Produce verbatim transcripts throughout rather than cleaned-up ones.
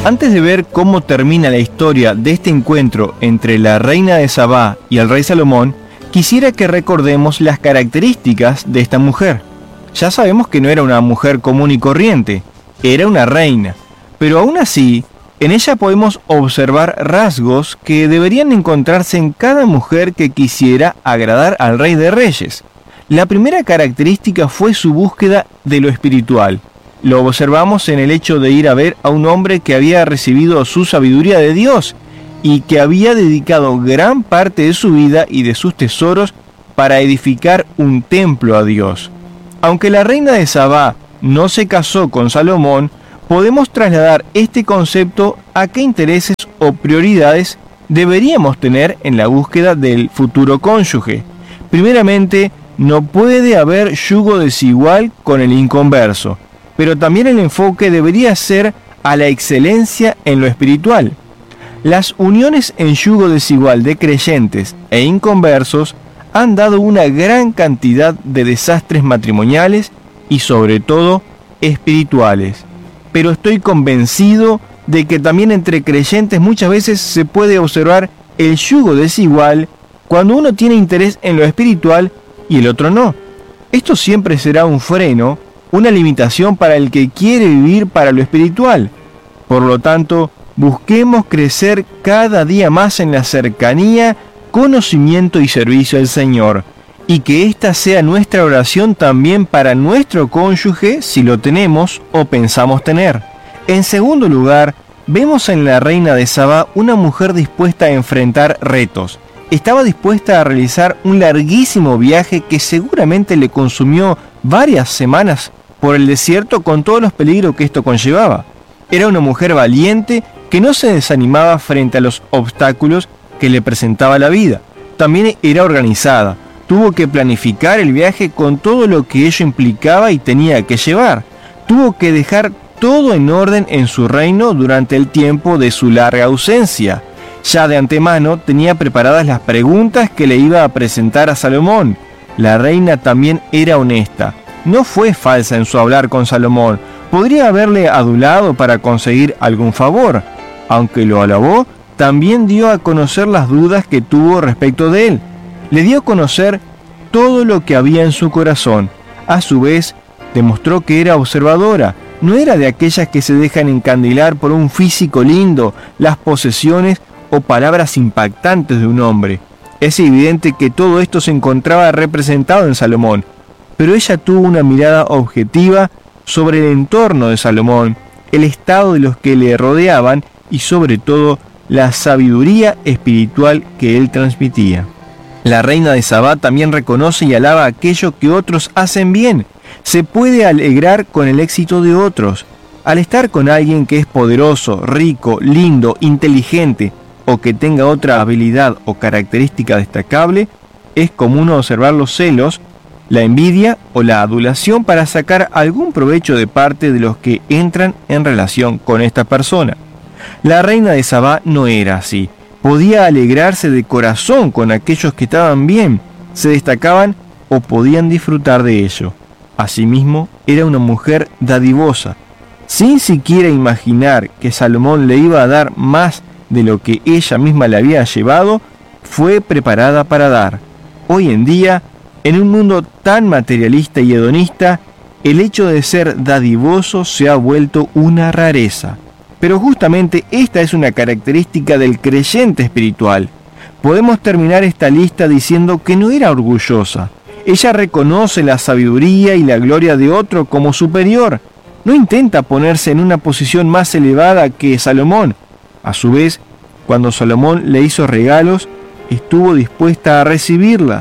Antes de ver cómo termina la historia de este encuentro entre la reina de Sabá y el rey Salomón, quisiera que recordemos las características de esta mujer. Ya sabemos que no era una mujer común y corriente, era una reina, pero aún así, en ella podemos observar rasgos que deberían encontrarse en cada mujer que quisiera agradar al Rey de Reyes. La primera característica fue su búsqueda de lo espiritual. Lo observamos en el hecho de ir a ver a un hombre que había recibido su sabiduría de Dios y que había dedicado gran parte de su vida y de sus tesoros para edificar un templo a Dios. Aunque la reina de Sabá no se casó con Salomón, podemos trasladar este concepto a qué intereses o prioridades deberíamos tener en la búsqueda del futuro cónyuge. Primeramente, no puede haber yugo desigual con el inconverso, pero también el enfoque debería ser a la excelencia en lo espiritual. Las uniones en yugo desigual de creyentes e inconversos han dado una gran cantidad de desastres matrimoniales y sobre todo espirituales. Pero estoy convencido de que también entre creyentes muchas veces se puede observar el yugo desigual cuando uno tiene interés en lo espiritual y el otro no. Esto siempre será un freno, una limitación para el que quiere vivir para lo espiritual. Por lo tanto, busquemos crecer cada día más en la cercanía, conocimiento y servicio al Señor, y que esta sea nuestra oración también para nuestro cónyuge si lo tenemos o pensamos tener. En segundo lugar, vemos en la reina de Sabá una mujer dispuesta a enfrentar retos. Estaba dispuesta a realizar un larguísimo viaje que seguramente le consumió varias semanas por el desierto con todos los peligros que esto conllevaba. Era una mujer valiente que no se desanimaba frente a los obstáculos que le presentaba la vida. También era organizada. Tuvo que planificar el viaje con todo lo que ello implicaba y tenía que llevar. Tuvo que dejar todo en orden en su reino durante el tiempo de su larga ausencia. Ya de antemano tenía preparadas las preguntas que le iba a presentar a Salomón. La reina también era honesta. No fue falsa en su hablar con Salomón. Podría haberle adulado para conseguir algún favor. Aunque lo alabó, también dio a conocer las dudas que tuvo respecto de él. Le dio a conocer todo lo que había en su corazón. A su vez, demostró que era observadora. No era de aquellas que se dejan encandilar por un físico lindo, las posesiones o palabras impactantes de un hombre. Es evidente que todo esto se encontraba representado en Salomón, pero ella tuvo una mirada objetiva sobre el entorno de Salomón, el estado de los que le rodeaban y sobre todo la sabiduría espiritual que él transmitía. La reina de Sabá también reconoce y alaba aquello que otros hacen bien. Se puede alegrar con el éxito de otros. Al estar con alguien que es poderoso, rico, lindo, inteligente o que tenga otra habilidad o característica destacable, es común observar los celos, la envidia o la adulación para sacar algún provecho de parte de los que entran en relación con esta persona. La reina de Sabá no era así. Podía alegrarse de corazón con aquellos que estaban bien, se destacaban o podían disfrutar de ello. Asimismo, era una mujer dadivosa. Sin siquiera imaginar que Salomón le iba a dar más de lo que ella misma le había llevado, fue preparada para dar. Hoy en día, en un mundo tan materialista y hedonista, el hecho de ser dadivoso se ha vuelto una rareza. Pero justamente esta es una característica del creyente espiritual. Podemos terminar esta lista diciendo que no era orgullosa. Ella reconoce la sabiduría y la gloria de otro como superior. No intenta ponerse en una posición más elevada que Salomón. A su vez, cuando Salomón le hizo regalos, estuvo dispuesta a recibirla.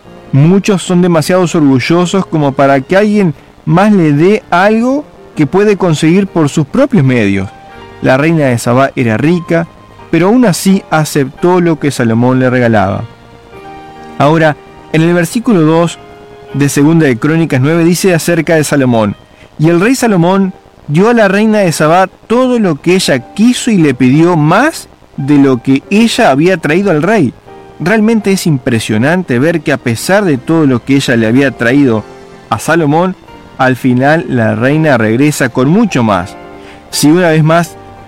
Muchos son demasiado orgullosos como para que alguien más le dé algo que puede conseguir por sus propios medios. La reina de Sabá era rica, pero aún así aceptó lo que Salomón le regalaba. Ahora, en el versículo dos de Segunda de Crónicas nueve dice acerca de Salomón: y el rey Salomón dio a la reina de Sabá todo lo que ella quiso y le pidió más de lo que ella había traído al rey. Realmente es impresionante ver que a pesar de todo lo que ella le había traído a Salomón, al final la reina regresa con mucho más. Si una vez más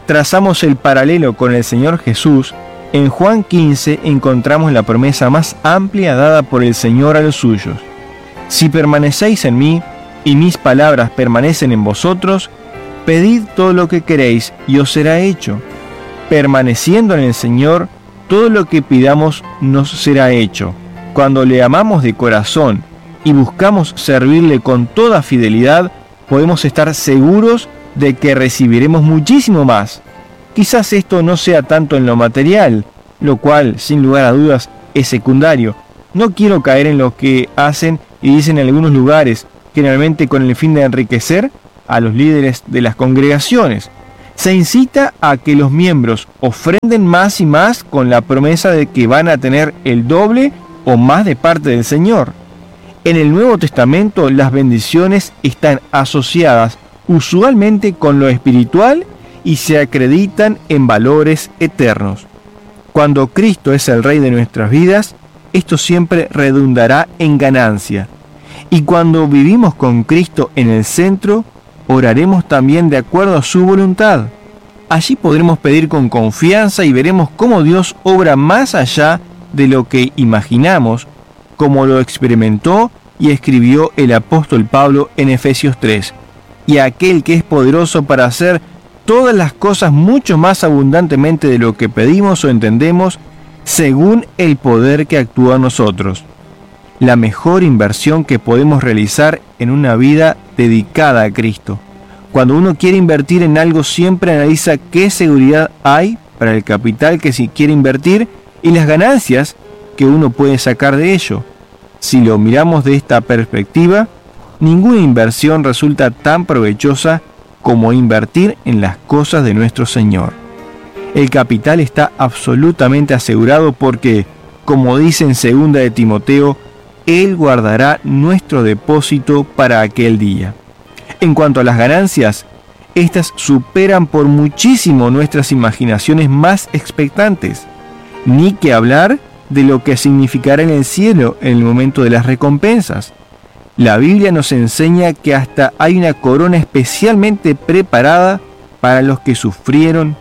trazamos el paralelo con el Señor Jesús, en Juan quince encontramos la promesa más amplia dada por el Señor a los suyos. Si permanecéis en mí, y mis palabras permanecen en vosotros, pedid todo lo que queréis, y os será hecho. Permaneciendo en el Señor, todo lo que pidamos nos será hecho. Cuando le amamos de corazón y buscamos servirle con toda fidelidad, podemos estar seguros de que recibiremos muchísimo más. Quizás esto no sea tanto en lo material, lo cual, sin lugar a dudas, es secundario. No quiero caer en lo que hacen y dicen en algunos lugares, generalmente con el fin de enriquecer a los líderes de las congregaciones. Se incita a que los miembros ofrenden más y más con la promesa de que van a tener el doble o más de parte del Señor. En el Nuevo Testamento las bendiciones están asociadas usualmente con lo espiritual y se acreditan en valores eternos. Cuando Cristo es el Rey de nuestras vidas, esto siempre redundará en ganancia. Y cuando vivimos con Cristo en el centro, oraremos también de acuerdo a su voluntad. Allí podremos pedir con confianza y veremos cómo Dios obra más allá de lo que imaginamos, como lo experimentó y escribió el apóstol Pablo en Efesios tres. Y aquel que es poderoso para hacer todas las cosas mucho más abundantemente de lo que pedimos o entendemos, según el poder que actúa en nosotros. La mejor inversión que podemos realizar en una vida dedicada a Cristo. Cuando uno quiere invertir en algo, siempre analiza qué seguridad hay para el capital que se quiere invertir y las ganancias que uno puede sacar de ello. Si lo miramos de esta perspectiva, ninguna inversión resulta tan provechosa como invertir en las cosas de nuestro Señor. El capital está absolutamente asegurado porque, como dice en segunda de Timoteo, Él guardará nuestro depósito para aquel día. En cuanto a las ganancias, estas superan por muchísimo nuestras imaginaciones más expectantes. Ni que hablar de lo que significará en el cielo en el momento de las recompensas. La Biblia nos enseña que hasta hay una corona especialmente preparada para los que sufrieron.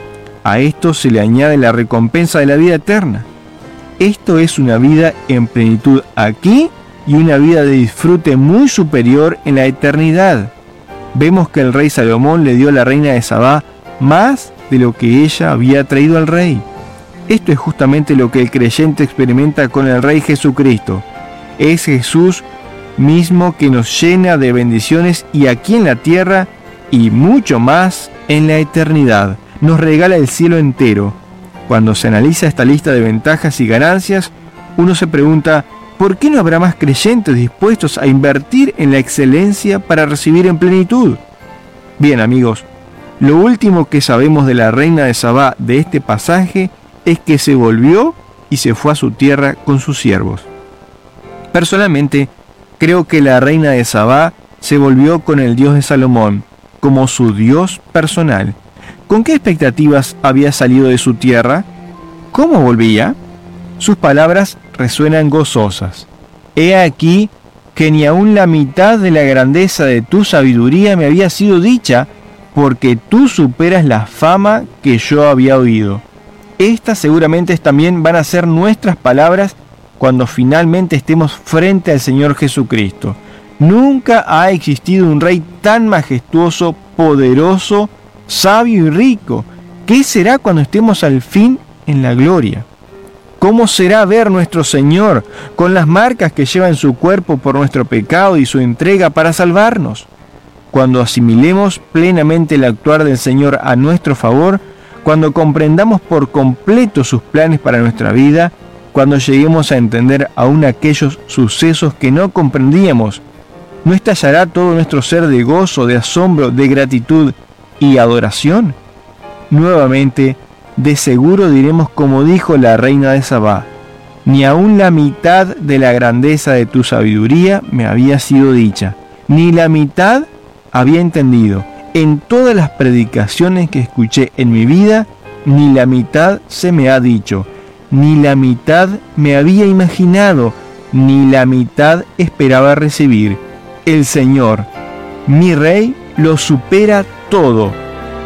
A esto se le añade la recompensa de la vida eterna. Esto es una vida en plenitud aquí y una vida de disfrute muy superior en la eternidad. Vemos que el rey Salomón le dio a la reina de Sabá más de lo que ella había traído al rey. Esto es justamente lo que el creyente experimenta con el Rey Jesucristo. Es Jesús mismo que nos llena de bendiciones y aquí en la tierra y mucho más en la eternidad. Nos regala el cielo entero. Cuando se analiza esta lista de ventajas y ganancias, uno se pregunta, ¿por qué no habrá más creyentes dispuestos a invertir en la excelencia para recibir en plenitud? Bien, amigos, lo último que sabemos de la reina de Sabá de este pasaje es que se volvió y se fue a su tierra con sus siervos. Personalmente, creo que la reina de Sabá se volvió con el Dios de Salomón, como su Dios personal. ¿Con qué expectativas había salido de su tierra? ¿Cómo volvía? Sus palabras resuenan gozosas. He aquí que ni aun la mitad de la grandeza de tu sabiduría me había sido dicha, porque tú superas la fama que yo había oído. Estas seguramente también van a ser nuestras palabras cuando finalmente estemos frente al Señor Jesucristo. Nunca ha existido un rey tan majestuoso, poderoso, sabio y rico. ¿Qué será cuando estemos al fin en la gloria? ¿Cómo será ver nuestro Señor con las marcas que lleva en su cuerpo por nuestro pecado y su entrega para salvarnos? Cuando asimilemos plenamente el actuar del Señor a nuestro favor, cuando comprendamos por completo sus planes para nuestra vida, cuando lleguemos a entender aún aquellos sucesos que no comprendíamos, ¿no estallará todo nuestro ser de gozo, de asombro, de gratitud y adoración? Nuevamente, de seguro diremos como dijo la reina de Sabá, ni aun la mitad de la grandeza de tu sabiduría me había sido dicha, ni la mitad había entendido. En todas las predicaciones que escuché en mi vida, ni la mitad se me ha dicho, ni la mitad me había imaginado, ni la mitad esperaba recibir. El Señor, mi Rey, lo supera todo.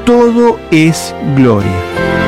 todo es gloria.